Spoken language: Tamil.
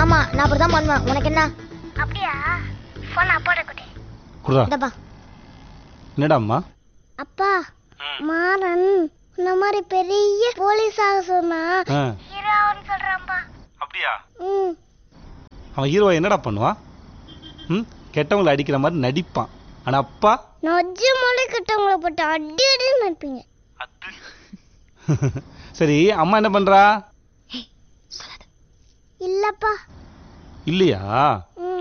ஆமா நான் அப்படிதான் பண்ணுவேன். உனக்கு என்ன? அப்படியா? போன் அப்பாட்ட கொடு. குடுடா. என்னடா அம்மா? அப்பா மாறன் இந்த மாதிரி பெரிய போலீஸ் ஆக சொன்னா ஹீரோன்னு சொல்றான்பா. அப்படியா? அவன் ஹீரோவை என்னடா பண்ணுவான்? கெட்டவங்களை அடிக்கிற மாதிரி நடிப்பான். ஆனா அப்பா நொஜ்ஜமலை கெட்டவங்களை போட்டு அடி அடின்னு நடிப்பீங்க. சரி அம்மா என்ன பண்றா? இல்லப்பா. இல்லையா?